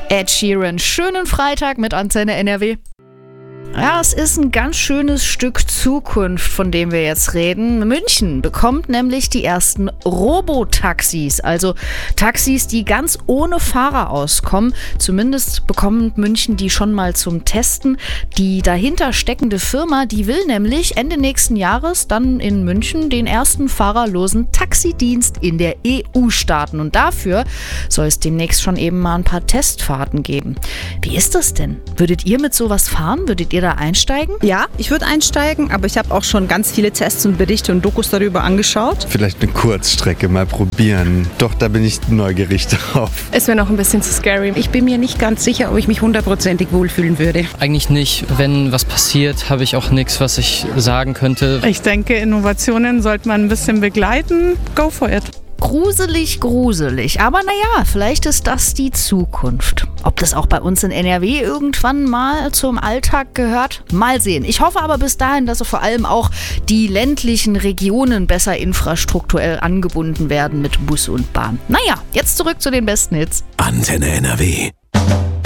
Ed Sheeran. Schönen Freitag mit Antenne NRW. Ja, es ist ein ganz schönes Stück Zukunft, von dem wir jetzt reden. München bekommt nämlich die ersten Robotaxis, also Taxis, die ganz ohne Fahrer auskommen. Zumindest bekommt München die schon mal zum Testen. Die dahinter steckende Firma, die will nämlich Ende nächsten Jahres dann in München den ersten fahrerlosen Taxidienst in der EU starten. Und dafür soll es demnächst schon eben mal ein paar Testfahrten geben. Wie ist das denn? Würdet ihr mit sowas fahren? Würdet ihr da einsteigen? Ja, ich würde einsteigen, aber ich habe auch schon ganz viele Tests und Berichte und Dokus darüber angeschaut. Vielleicht eine Kurzstrecke mal probieren. Doch, da bin ich neugierig drauf. Es wäre noch ein bisschen zu scary. Ich bin mir nicht ganz sicher, ob ich mich 100%ig wohlfühlen würde. Eigentlich nicht. Wenn was passiert, habe ich auch nichts, was ich sagen könnte. Ich denke, Innovationen sollte man ein bisschen begleiten. Go for it. Gruselig, aber naja, vielleicht ist das die Zukunft. Ob das auch bei uns in NRW irgendwann mal zum Alltag gehört? Mal sehen. Ich hoffe aber bis dahin, dass vor allem auch die ländlichen Regionen besser infrastrukturell angebunden werden mit Bus und Bahn. Naja, jetzt zurück zu den besten Hits. Antenne NRW.